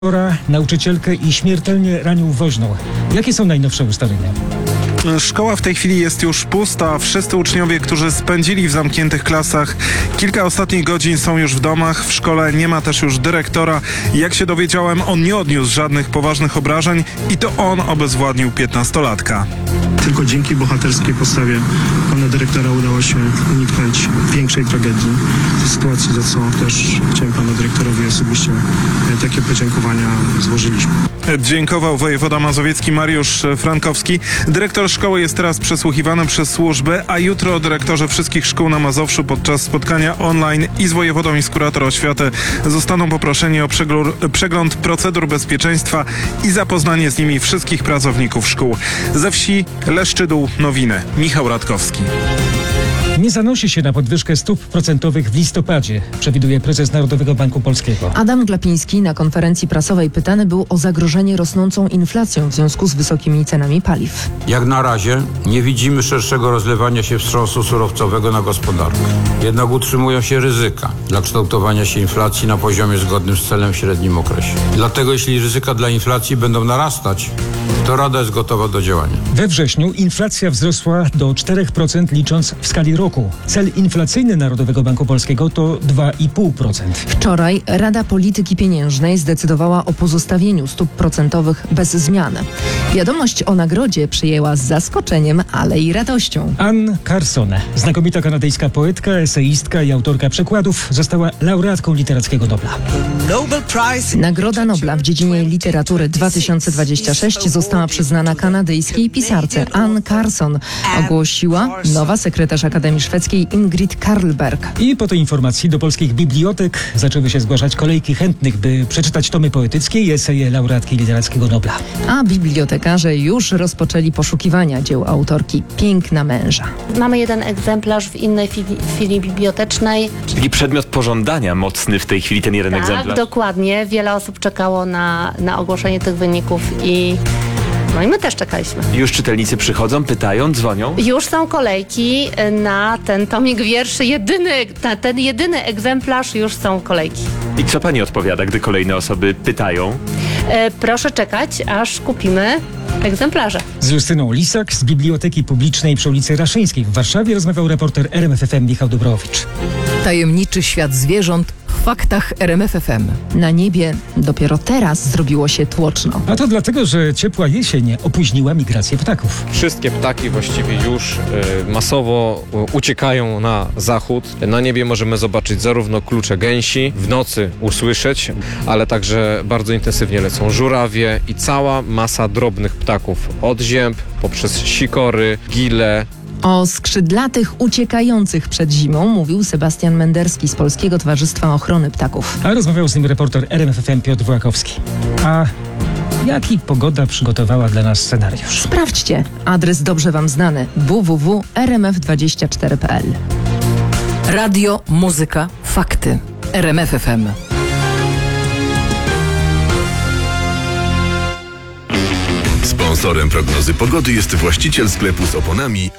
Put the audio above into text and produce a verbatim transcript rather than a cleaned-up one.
nauczycielkę i śmiertelnie ranił woźną. Jakie są najnowsze ustalenia? Szkoła w tej chwili jest już pusta. Wszyscy uczniowie, którzy spędzili w zamkniętych klasach kilka ostatnich godzin, są już w domach. W szkole nie ma też już dyrektora. Jak się dowiedziałem, on nie odniósł żadnych poważnych obrażeń i to on obezwładnił piętnastolatka. Tylko dzięki bohaterskiej postawie pana dyrektora udało się uniknąć większej tragedii w sytuacji, za co też chciałem panu dyrektorowi osobiście takie podziękowania złożyliśmy. Dziękował wojewoda mazowiecki Mariusz Frankowski. Dyrektor szkoły jest teraz przesłuchiwany przez służby, a jutro dyrektorzy wszystkich szkół na Mazowszu podczas spotkania online i z wojewodą i z kurator oświaty zostaną poproszeni o przeglur, przegląd procedur bezpieczeństwa i zapoznanie z nimi wszystkich pracowników szkół. Ze wsi Leszczydół, Nowiny. Michał Radkowski. Nie zanosi się na podwyżkę stóp procentowych w listopadzie, przewiduje prezes Narodowego Banku Polskiego. Adam Glapiński na konferencji prasowej pytany był o zagrożenie rosnącą inflacją w związku z wysokimi cenami paliw. Jak na razie nie widzimy szerszego rozlewania się wstrząsu surowcowego na gospodarkę. Jednak utrzymują się ryzyka dla kształtowania się inflacji na poziomie zgodnym z celem w średnim okresie. Dlatego jeśli ryzyka dla inflacji będą narastać, to Rada jest gotowa do działania. We wrześniu inflacja wzrosła do czterech procent licząc w skali roku. Cel inflacyjny Narodowego Banku Polskiego to dwa i pół procent. Wczoraj Rada Polityki Pieniężnej zdecydowała o pozostawieniu stóp procentowych bez zmian. Wiadomość o nagrodzie przyjęła z zaskoczeniem, ale i radością. Ann Carson, znakomita kanadyjska poetka, eseistka i autorka przekładów, została laureatką Literackiego Nobla. Nagroda Nobla w dziedzinie literatury dwa tysiące dwudziesty szósty została przyznana kanadyjskiej pisarce Ann Carson, ogłosiła nowa sekretarz Akademii Szwedzkiej Ingrid Carlberg. I po tej informacji do polskich bibliotek zaczęły się zgłaszać kolejki chętnych, by przeczytać tomy poetyckie i eseje laureatki Literackiego Nobla. A bibliotekarze już rozpoczęli poszukiwania dzieł autorki Piękna męża. Mamy jeden egzemplarz w innej fili, filii bibliotecznej. Czyli przedmiot pożądania mocny w tej chwili, ten jeden Tak, egzemplarz. dokładnie. Wiele osób czekało na, na ogłoszenie tych wyników i no i my też czekaliśmy. Już czytelnicy przychodzą, pytają, dzwonią. Już są kolejki na ten tomik wierszy. Jedyny, na ten jedyny egzemplarz już są kolejki. I co pani odpowiada, gdy kolejne osoby pytają? E, proszę czekać, aż kupimy egzemplarze. Z Justyną Lisak z Biblioteki Publicznej przy ulicy Raszyńskiej w Warszawie rozmawiał reporter R M F F M Michał Dobrowicz. Tajemniczy świat zwierząt w faktach R M F F M. Na niebie dopiero teraz zrobiło się tłoczno. A to dlatego, że ciepła jesień opóźniła migrację ptaków. Wszystkie ptaki właściwie już y, masowo y, uciekają na zachód. Na niebie możemy zobaczyć zarówno klucze gęsi, w nocy usłyszeć, ale także bardzo intensywnie lecą żurawie i cała masa drobnych ptaków. Od zięb, poprzez sikory, gile. O skrzydlatych uciekających przed zimą mówił Sebastian Menderski z Polskiego Towarzystwa Ochrony Ptaków. A rozmawiał z nim reporter R M F F M Piotr Włakowski. A jaki pogoda przygotowała dla nas scenariusz? Sprawdźcie. Adres dobrze wam znany w w w kropka r m f dwadzieścia cztery kropka p l. Radio, muzyka, fakty. R M F F M. Sponsorem prognozy pogody jest właściciel sklepu z oponami